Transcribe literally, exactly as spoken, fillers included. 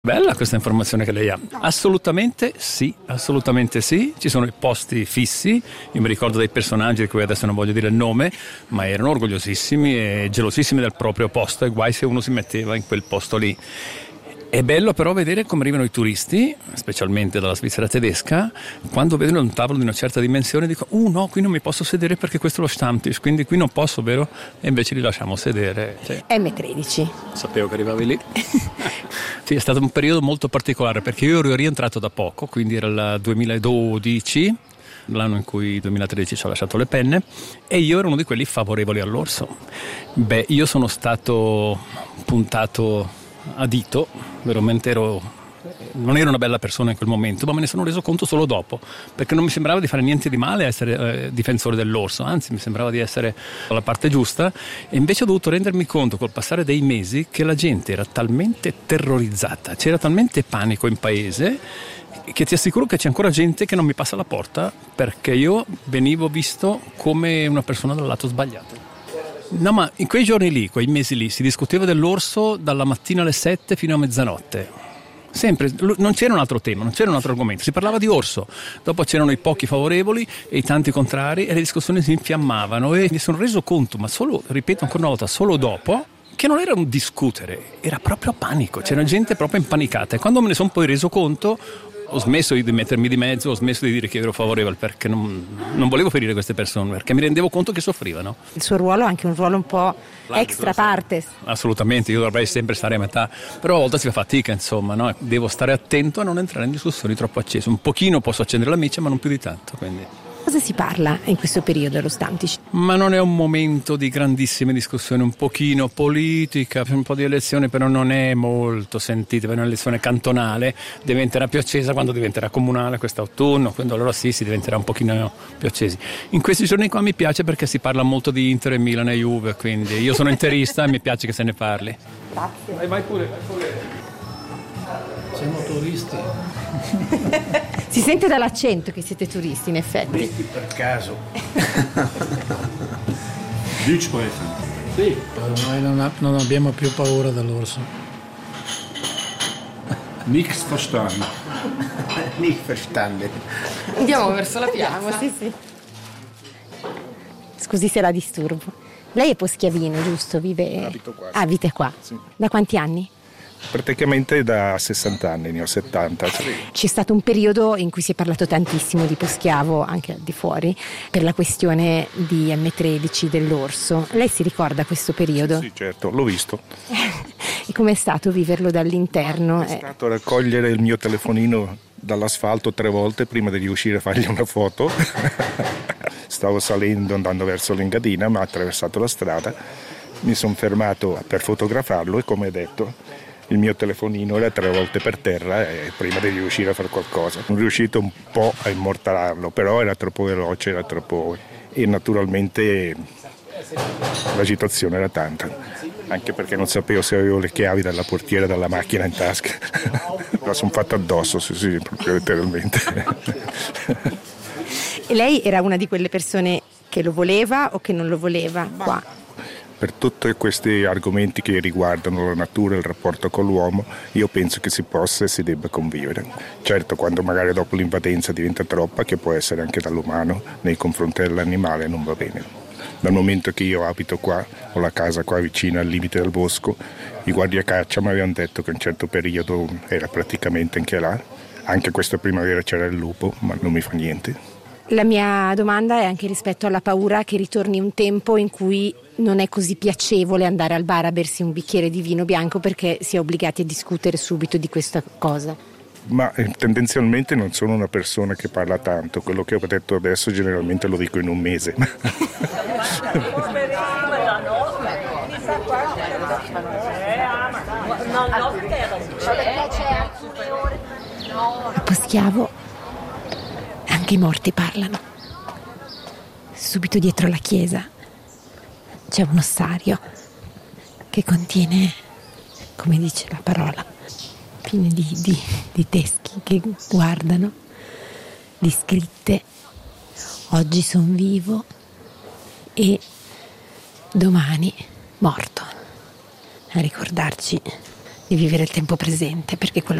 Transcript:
Bella questa informazione che lei ha. Assolutamente sì, assolutamente sì. Ci sono i posti fissi. Io mi ricordo dei personaggi di cui adesso non voglio dire il nome, ma erano orgogliosissimi e gelosissimi del proprio posto, e guai se uno si metteva in quel posto lì. È bello però vedere come arrivano i turisti, specialmente dalla Svizzera tedesca, quando vedono un tavolo di una certa dimensione dicono uh no, qui non mi posso sedere perché questo è lo Stammtisch, quindi qui non posso, vero? E invece li lasciamo sedere. Cioè, emme tredici. Sapevo che arrivavi lì. Sì, è stato un periodo molto particolare perché io ero rientrato da poco, quindi era il duemiladodici, l'anno in cui duemilatredici ci ho lasciato le penne, e io ero uno di quelli favorevoli all'orso. Beh, io sono stato puntato a dito, veramente ero, non ero una bella persona in quel momento, ma me ne sono reso conto solo dopo, perché non mi sembrava di fare niente di male a essere eh, difensore dell'orso, anzi mi sembrava di essere alla parte giusta, e invece ho dovuto rendermi conto col passare dei mesi che la gente era talmente terrorizzata, c'era talmente panico in paese, che ti assicuro che c'è ancora gente che non mi passa la porta perché io venivo visto come una persona dal lato sbagliato. No, ma in quei giorni lì, quei mesi lì, si discuteva dell'orso dalla mattina alle sette fino a mezzanotte. Sempre, non c'era un altro tema, non c'era un altro argomento, si parlava di orso. Dopo c'erano i pochi favorevoli e i tanti contrari e le discussioni si infiammavano, e mi sono reso conto, ma solo, ripeto ancora una volta, solo dopo, che non era un discutere, era proprio panico, c'era gente proprio impanicata, e quando me ne sono poi reso conto ho smesso di mettermi di mezzo, ho smesso di dire che ero favorevole, perché non, non volevo ferire queste persone, perché mi rendevo conto che soffrivano. Il suo ruolo è anche un ruolo un po' extra partes. Assolutamente, io dovrei sempre stare a metà, però a volte si fa fatica, insomma, no? Devo stare attento a non entrare in discussioni troppo accese. Un pochino posso accendere la miccia, ma non più di tanto, quindi. Cosa si parla in questo periodo allo Stammtisch? Ma non è un momento di grandissime discussioni, un pochino politica, un po' di elezione, però non è molto sentita, è un'elezione cantonale, diventerà più accesa quando diventerà comunale quest'autunno, quando allora sì, si diventerà un pochino più accesi. In questi giorni qua mi piace perché si parla molto di Inter e Milan e Juve, quindi io sono interista e mi piace che se ne parli. Grazie. Vai, vai pure, vai pure. Siamo turisti. Si sente dall'accento che siete turisti, in effetti. Visti per caso. Deutsch sprechen. Sì. Noi non, ha, non abbiamo più paura dell'orso. Nichts verstanden. Nicht verstanden. Andiamo verso la piazza. Sì, sì. Scusi se la disturbo. Lei è poschiavino, giusto? Vive... Abito qua. Ah, abita qua. Sì. Da quanti anni? Praticamente da sessanta anni, ne ho settanta. C'è stato un periodo in cui si è parlato tantissimo di Poschiavo, anche al di fuori, per la questione di emme tredici, dell'orso. Lei si ricorda questo periodo? Sì, certo, l'ho visto. E com'è stato viverlo dall'interno? È stato raccogliere il mio telefonino dall'asfalto tre volte prima di riuscire a fargli una foto. Stavo salendo, andando verso l'Engadina, ma ho attraversato la strada, mi sono fermato per fotografarlo e, come detto, il mio telefonino era tre volte per terra e prima di riuscire a fare qualcosa. Sono riuscito un po' a immortalarlo, però era troppo veloce, era troppo... e naturalmente l'agitazione era tanta, anche perché non sapevo se avevo le chiavi della portiera della macchina in tasca. La sono fatta addosso, sì, sì, proprio letteralmente. E lei era una di quelle persone che lo voleva o che non lo voleva qua? Per tutti questi argomenti che riguardano la natura e il rapporto con l'uomo, io penso che si possa e si debba convivere. Certo, quando magari dopo l'invadenza diventa troppa, che può essere anche dall'umano, nei confronti dell'animale non va bene. Dal momento che io abito qua, ho la casa qua vicino al limite del bosco, i guardiacaccia mi avevano detto che in un certo periodo era praticamente anche là. Anche questa primavera c'era il lupo, ma non mi fa niente. La mia domanda è anche rispetto alla paura che ritorni un tempo in cui non è così piacevole andare al bar a bersi un bicchiere di vino bianco perché si è obbligati a discutere subito di questa cosa. Ma eh, tendenzialmente non sono una persona che parla tanto, quello che ho detto adesso generalmente lo dico in un mese. A Poschiavo anche i morti parlano. Subito dietro la chiesa c'è un ossario che contiene, come dice la parola, piene di, di, di teschi che guardano, di scritte: oggi son vivo e domani morto, a ricordarci di vivere il tempo presente, perché quello